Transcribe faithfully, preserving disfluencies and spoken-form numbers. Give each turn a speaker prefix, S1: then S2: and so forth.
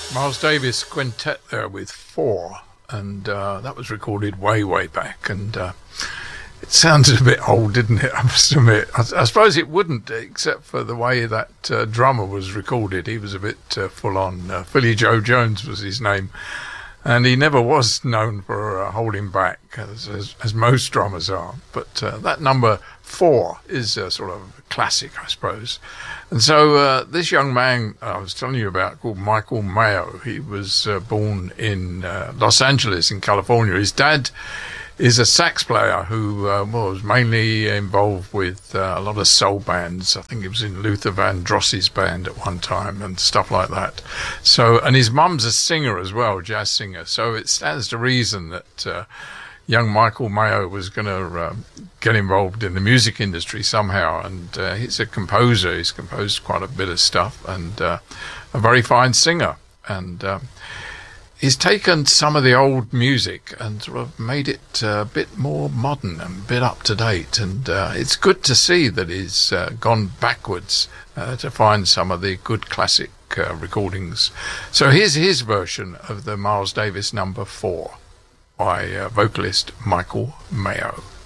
S1: Miles Davis quintet there with four, and uh, that was recorded way, way back, and uh, it sounded a bit old, didn't it? I must admit. I, I suppose it wouldn't, except for the way that uh, drummer was recorded. He was a bit uh, full on. Uh, Philly Joe Jones was his name, and he never was known for uh, holding back, as, as, as most drummers are. But uh, that number four is a sort of classic, I suppose. And so uh, this young man I was telling you about, called Michael Mayo, he was uh, born in uh, Los Angeles in California. His dad is a sax player who uh, was mainly involved with uh, a lot of soul bands. I think he was in Luther Vandross's band at one time and stuff like that. So, and his mum's a singer as well, jazz singer. So it stands to reason that uh, young Michael Mayo was going to uh, get involved in the music industry somehow. And uh, he's a composer. He's composed quite a bit of stuff, and uh, a very fine singer. And uh, he's taken some of the old music and sort of made it uh, a bit more modern and a bit up to date. And uh, it's good to see that he's uh, gone backwards uh, to find some of the good classic uh, recordings. So here's his version of the Miles Davis number four by uh, vocalist Michael Mayo.